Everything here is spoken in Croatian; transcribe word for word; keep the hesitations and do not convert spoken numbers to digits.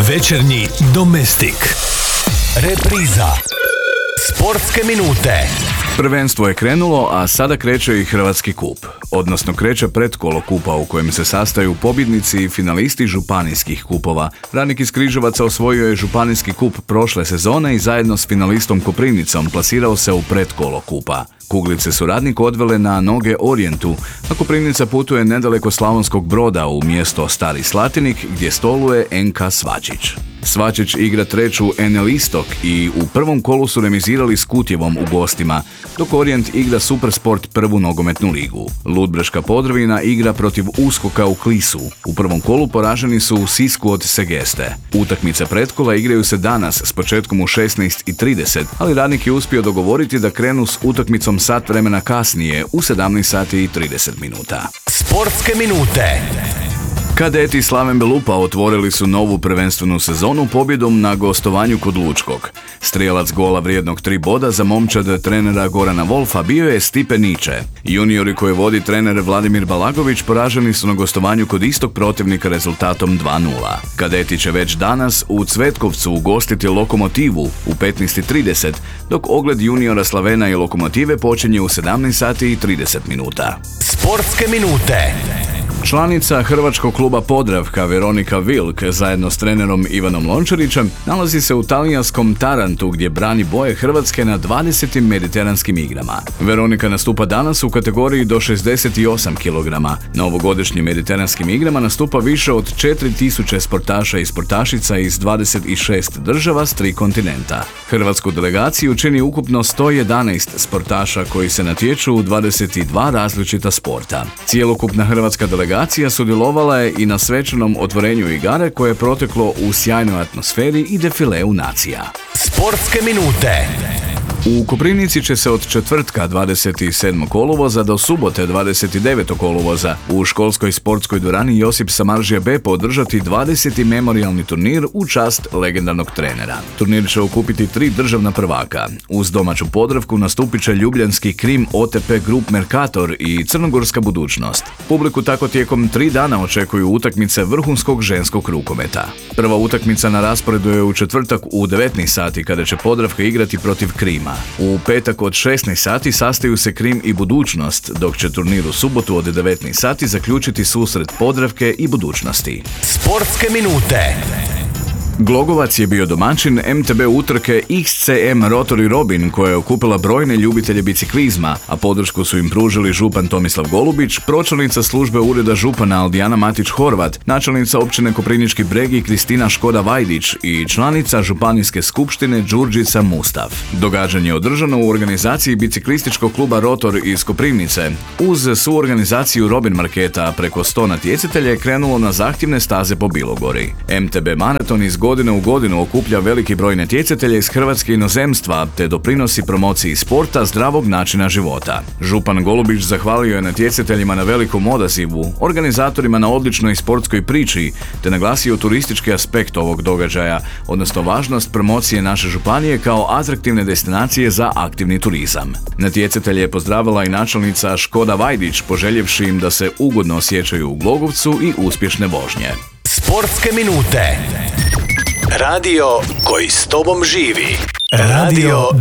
Večernji domestik. Repriza. Sportske minute. Prvenstvo je krenulo, a sada kreće i Hrvatski kup, odnosno kreće pretkolo kupa u kojem se sastaju pobjednici i finalisti županijskih kupova. Radnik iz Križevaca osvojio je županijski kup prošle sezone i zajedno s finalistom Koprivnicom plasirao se u pretkolo kupa. Kuglice su Radniku odvele na noge Orijentu, a Koprivnica putuje nedaleko Slavonskog Broda u mjesto Stari Slatinik gdje stoluje en ka Svačić. Svačić igra treću en el Istok i u prvom kolu su remizirali s Kutjevom u gostima, dok Orijent igra Supersport prvu nogometnu ligu. Ludbreška Podravina igra protiv Uskoka u Klisu. U prvom kolu poraženi su u Sisku od Segeste. Utakmice pretkola igraju se danas s početkom u šesnaest i trideset, ali Radnik je uspio dogovoriti da krenu s utakmicom sat vremena kasnije u sedamnaest sati i trideset minuta. Sportske minute. Kadeti Slaven Belupa otvorili su novu prvenstvenu sezonu pobjedom na gostovanju kod Lučkog. Strijelac gola vrijednog tri boda za momčad trenera Gorana Wolfa bio je Stipe Niče. Juniori koje vodi trener Vladimir Balagović poraženi su na gostovanju kod istog protivnika rezultatom dva nula. Kadeti će već danas u Cvetkovcu ugostiti Lokomotivu u petnaest i trideset, dok ogled juniora Slavena i Lokomotive počinje u sedamnaest sati i trideset minuta. Sportske minute. Članica Hrvačkog kluba Podravka Veronika Vilk zajedno s trenerom Ivanom Lončarićem nalazi se u talijanskom Tarantu gdje brani boje Hrvatske na dvadesetim mediteranskim igrama. Veronika nastupa danas u kategoriji do šezdeset osam kilograma. Na ovogodišnjim mediteranskim igrama nastupa više od četiri tisuće sportaša i sportašica iz dvadeset šest država s tri kontinenta. Hrvatsku delegaciju čini ukupno sto jedanaest sportaša koji se natječu u dvadeset dva različita sporta. Cijelokupna hrvatska delegacija Delegacija sudjelovala je i na svečanom otvorenju igara koje je proteklo u sjajnoj atmosferi i defileu nacija. Sportske minute. U Koprivnici će se od četvrtka dvadeset sedmog kolovoza do subote dvadeset devetog kolovoza u školskoj sportskoj dvorani Josip Samardžija Bepo održati dvadeseti memorijalni turnir u čast legendarnog trenera. Turnir će okupiti tri državna prvaka. Uz domaću Podravku nastupit će ljubljanski Krim o te pe Group Mercator i crnogorska Budućnost. Publiku tako tijekom tri dana očekuju utakmice vrhunskog ženskog rukometa. Prva utakmica na rasporedu je u četvrtak u devetnaest sati kada će Podravka igrati protiv Krima. U petak od šesnaest sati sastaju se Krim i Budućnost, dok će turnir u subotu od devetnaest sati zaključiti susret Podravke i Budućnosti. Sportske minute. Glogovac je bio domaćin em te be utrke iks ce em Rotori Robin koja je okupila brojne ljubitelje biciklizma, a podršku su im pružili župan Tomislav Golubić, pročelnica službe ureda župana Aldijana Matić-Horvat, načelnica općine Koprivnički Bregi Kristina Škoda Vajdić i članica županijske skupštine Đurđica Mustaf. Događanje je održano u organizaciji biciklističkog kluba Rotor iz Koprivnice. Uz suorganizaciju Robin Marketa preko sto natjecatelja je krenulo na zahtjevne staze po Bilogori. em te be Maraton iz godine u godinu okuplja veliki broj natjecatelja iz Hrvatske i inozemstva te doprinosi promociji sporta zdravog načina života. Župan Golubić zahvalio je natjecateljima na velikom odazivu, organizatorima na odličnoj sportskoj priči te naglasio turistički aspekt ovog događaja, odnosno važnost promocije naše županije kao atraktivne destinacije za aktivni turizam. Natjecatelje je pozdravila i načelnica Škoda Vajdić poželjevši im da se ugodno osjećaju u Glogovcu i uspješne vožnje. Sportske minute. Radio koji s tobom živi. Radio